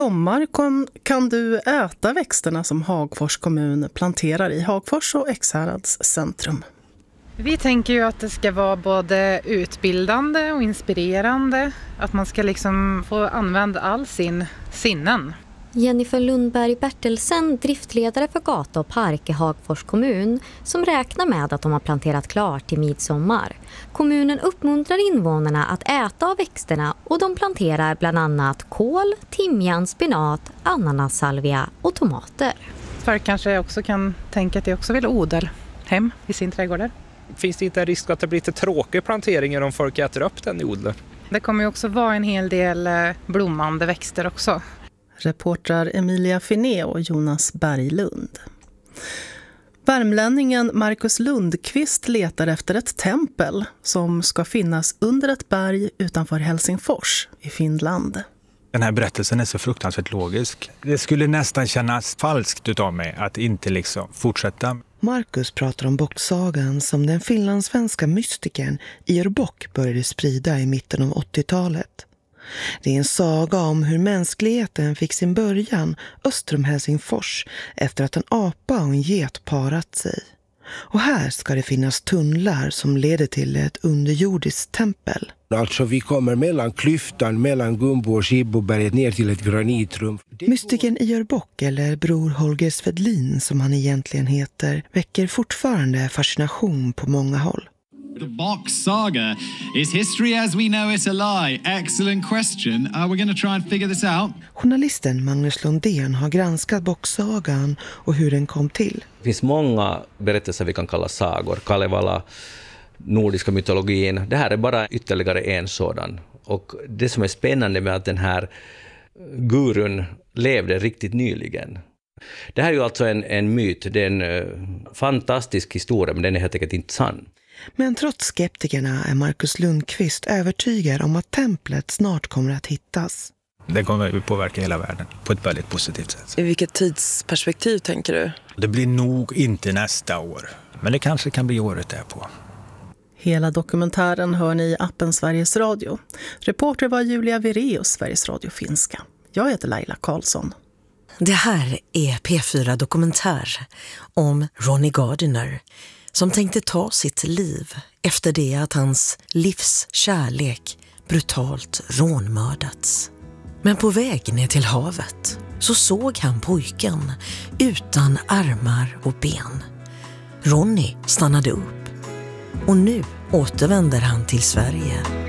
Sommar kan du äta växterna som Hagfors kommun planterar i Hagfors och Ekshärads centrum. Vi tänker ju att det ska vara både utbildande och inspirerande. Att man ska liksom få använda all sin sinnen. Jennifer Lundberg Bertelsen, driftledare för Gata och park i Hagfors kommun, som räknar med att de har planterat klart till midsommar. Kommunen uppmuntrar invånarna att äta av växterna och de planterar bland annat kål, timjan, spinat, ananassalvia och tomater. Folk kanske också kan tänka att de också vill odla hem i sin trädgård. Finns det inte en risk att det blir lite tråkiga planteringar om folk äter upp den i odlar? Det kommer ju också vara en hel del blommande växter också. Reportrar Emilia Finé och Jonas Berglund. Värmlänningen Marcus Lundqvist letar efter ett tempel som ska finnas under ett berg utanför Helsingfors i Finland. Den här berättelsen är så fruktansvärt logisk. Det skulle nästan kännas falskt utav mig att inte liksom fortsätta. Marcus pratar om bocksagan som den finlandssvenska mystikern Ior Bock började sprida i mitten av 80-talet. Det är en saga om hur mänskligheten fick sin början öster om Helsingfors efter att en apa och en get parat sig. Och här ska det finnas tunnlar som leder till ett underjordiskt tempel. Alltså vi kommer mellan klyftan mellan Gumbo och Skibboberget ner till ett granitrum. Mystikern Ior Bock, eller bror Holger Svedlin som han egentligen heter, väcker fortfarande fascination på många håll. The Bock saga. Is history as we know it a lie? Excellent question. We're going to try and figure this out. Journalisten Magnus Lundén har granskat bocksagan och hur den kom till. Det finns många berättelser vi kan kalla sagor. Kalevala, nordiska mytologin. Det här är bara ytterligare en sådan. Och det som är spännande med att den här gurun levde riktigt nyligen. Det här är ju alltså en myt. Det är en fantastisk historia, men den är helt enkelt inte sann. Men trots skeptikerna är Marcus Lundqvist övertygad om att templet snart kommer att hittas. Det kommer att påverka hela världen på ett väldigt positivt sätt. I vilket tidsperspektiv tänker du? Det blir nog inte nästa år, men det kanske kan bli året därpå. Hela dokumentären hör ni i appen Sveriges Radio. Reporter var Julia Vireus, Sveriges Radio Finska. Jag heter Laila Karlsson. Det här är P4 Dokumentär om Ronnie Gardiner som tänkte ta sitt liv efter det att hans livs kärlek brutalt rånmördats. Men på väg ner till havet så såg han pojken utan armar och ben. Ronnie stannade upp och nu återvänder han till Sverige.